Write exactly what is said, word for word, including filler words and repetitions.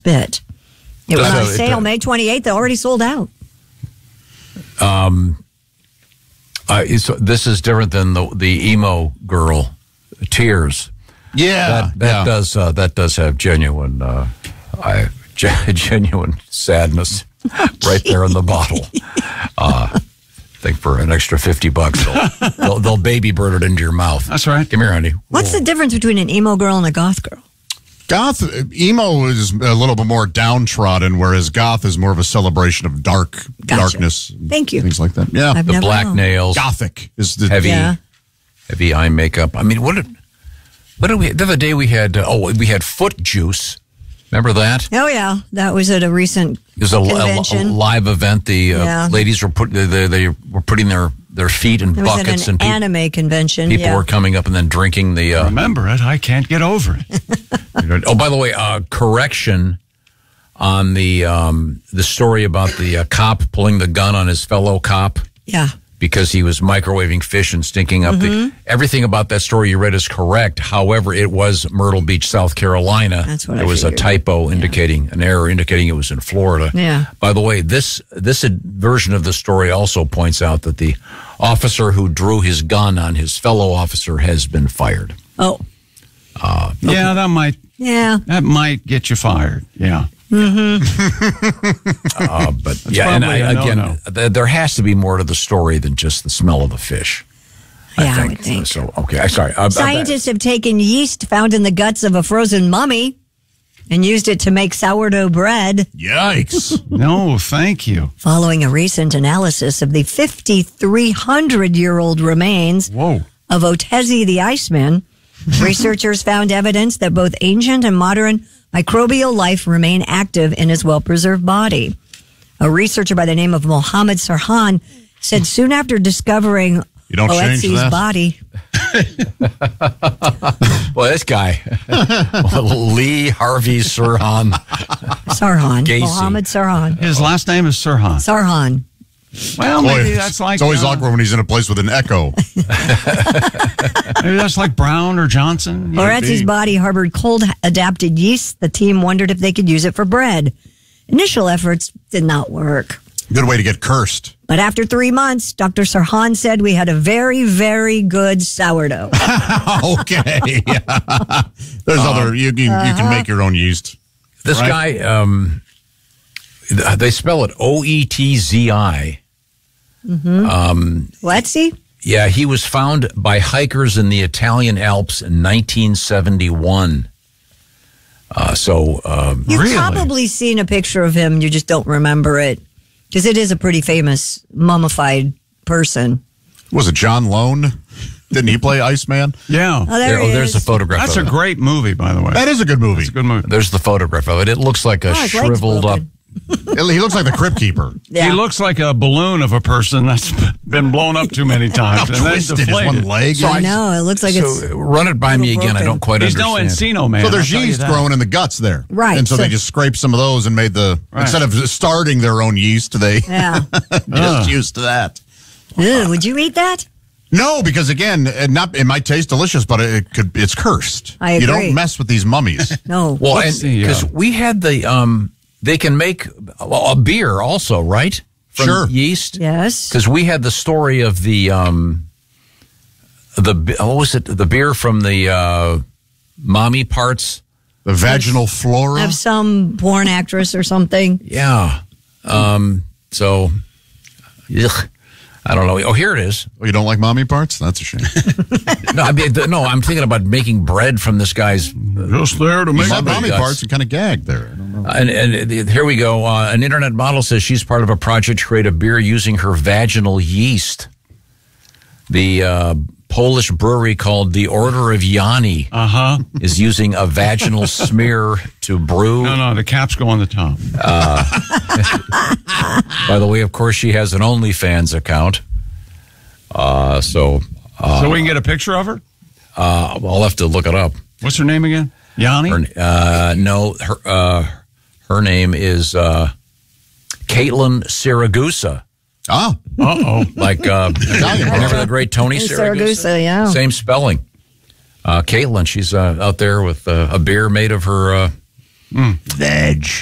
bit. It was Does on it- sale it- May twenty-eighth. They already sold out. Um, uh, it's, this is different than the the emo girl, Tears. Yeah, that, that yeah. does uh, that does have genuine, uh, I, genuine sadness right there in the bottle. Uh, I think for an extra fifty bucks, they'll, they'll, they'll baby bird it into your mouth. That's right. Come here, honey. What's the difference between an emo girl and a goth girl? Goth, emo is a little bit more downtrodden, whereas goth is more of a celebration of dark, Gotcha. darkness. Thank you. Things like that. Yeah. I've The never black known. nails, Gothic is the heavy, Yeah. heavy eye makeup. I mean, what did what did we? The other day we had uh, oh we had Foot Juice. Remember that? Oh, yeah. That was at a recent It was a, a- a convention. live event. The uh, Yeah. ladies were put they, they, they were putting their, their feet in It was at buckets, an and peop- anime convention. people yeah. were coming up and then drinking the. Uh, Remember it. I can't get over it. you know, oh, by the way, uh, correction on the um, the story about the uh, cop pulling the gun on his fellow cop Yeah. because he was microwaving fish and stinking up. Mm-hmm. The, everything about that story you read is correct. However, it was Myrtle Beach, South Carolina. That's what I There was figured. a typo indicating, an error indicating it was in Florida. Yeah. By the way, this this ad- version of the story also points out that the officer who drew his gun on his fellow officer has been fired. Oh, Uh, Yeah, that might yeah. that might get you fired. Yeah. uh, but yeah, and I, probably a again, no-no. th- there has to be more to the story than just the smell of the fish. Yeah, I would think. So, okay, I sorry. Uh, Scientists have taken yeast found in the guts of a frozen mummy and used it to make sourdough bread. Yikes. No, thank you. Following a recent analysis of the fifty-three hundred year old remains Whoa. of Otezi the Iceman, researchers found evidence that both ancient and modern microbial life remain active in his well-preserved body. A researcher by the name of Mohammed Sarhan said soon after discovering You don't change Oetzi's that. body. Well, this guy, Lee Harvey Sirhan. Sarhan. Gacy. Mohammed Sarhan. His last name is Sirhan. Sarhan. Well, Boy, maybe that's like it's always uh, awkward when he's in a place with an echo. maybe that's like Brown or Johnson. Yeah. Oetzi's body harbored cold-adapted yeast. The team wondered if they could use it for bread. Initial efforts did not work. Good way to get cursed. But after three months, Doctor Sarhan said we had a very, very good sourdough. Okay. There's other, you, you, you can make your own yeast. This Right. guy, um, th- they spell it O E T Z I. Oetzi? Yeah, he was found by hikers in the Italian Alps in nineteen seventy-one. Uh, so, um, You've Really? probably seen a picture of him. You just don't remember it. Because it is a pretty famous mummified person. Was it John Lone? Didn't he play Iceman? Yeah. Oh, there there, he oh, there's is. a photograph That's of a it. great movie, by the way. That is a good movie. It's a good movie. There's the photograph of it. It looks like a Oh, his leg's shriveled up. broken. He looks like the Crypt Keeper. Yeah. He looks like a balloon of a person that's been blown up too many times. How and then twisted is deflated. one leg? I know. It looks like So it's... run it by me little again. I broken. don't quite He's no understand. Encino Man. So there's I'll tell you yeast that. growing in the guts there. Right, And so, so- they just scraped some of those and made the, Right. instead of starting their own yeast, they Yeah. just used that. Ugh, would you eat that? No, because again, it not it might taste delicious, but it could it's cursed. I You agree. don't mess with these mummies. No. Well, What's the, uh, because we had the, um, they can make a, a beer also, right? From Sure. yeast. Yes. Because we had the story of the, um, the what was it? The beer from the uh, mommy parts. The vaginal flora. Of some porn actress or something. Yeah. Um, so, ugh, I don't know. Oh, here it is. Oh, you don't like mommy parts? That's a shame. No, I mean, th- no, I'm thinking about making bread from this guy's. Just there to You make said Somebody mommy does. parts and kind of gagged there. I don't know. And, and here we go. Uh, an internet model says she's part of a project to create a beer using her vaginal yeast. The uh, Polish brewery called the Order of Yanni Uh huh. is using a vaginal smear to brew. No, no, the caps go on the top. By the way, of course, she has an OnlyFans account. Uh, so uh, so we can get a picture of her? uh, I'll have to look it up. What's her name again? Yanni? Her, uh, no, her uh, her name is uh, Caitlin Siragusa. Ah, Uh-oh. Like, uh, remember the great Tony Siragusa? Siragusa, yeah. Same spelling. Uh, Caitlin, she's uh, out there with uh, a beer made of her uh, Veg.